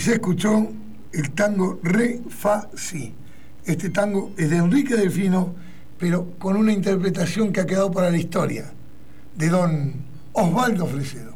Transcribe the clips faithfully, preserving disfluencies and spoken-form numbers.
se escuchó el tango Re, Fa, Si. Este tango es de Enrique Delfino, pero con una interpretación que ha quedado para la historia, de don Osvaldo Fresedo.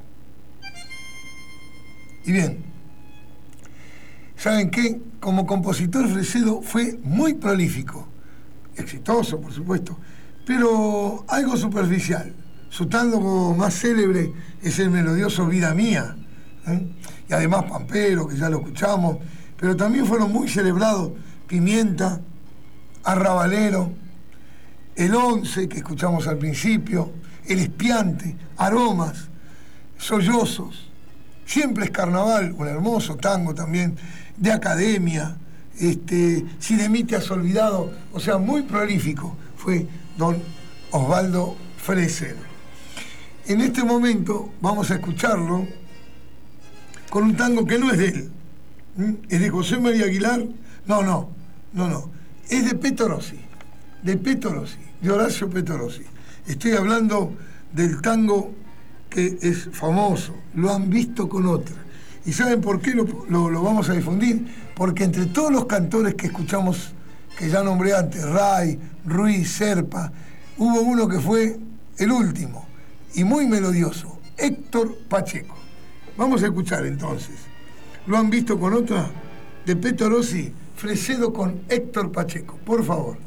Y bien, ¿saben qué? Como compositor, Fresedo fue muy prolífico, exitoso, por supuesto, pero algo superficial. Su tango más célebre es el melodioso Vida Mía, ¿eh? Y además Pampero, que ya lo escuchamos, pero también fueron muy celebrados Pimienta, Arrabalero, El Once, que escuchamos al principio, El Espiante, Aromas, Sollozos, Siempre es Carnaval, un hermoso tango también, de Academia, este, Si de mí te has olvidado, o sea, muy prolífico fue don Osvaldo Fresedo. En este momento vamos a escucharlo con un tango que no es de él. ¿Mm? ¿Es de José María Aguilar? No, no, no, no. Es de Peto Rossi, de Peto Rossi, de Horacio Peto Rossi. Estoy hablando del tango que es famoso, Lo han visto con otra. ¿Y saben por qué lo, lo, lo vamos a difundir? Porque entre todos los cantores que escuchamos, que ya nombré antes, Ray, Ruiz, Serpa, hubo uno que fue el último y muy melodioso, Héctor Pacheco. Vamos a escuchar entonces. ¿Lo han visto con otra? De Peto Rossi, Fresedo con Héctor Pacheco, por favor.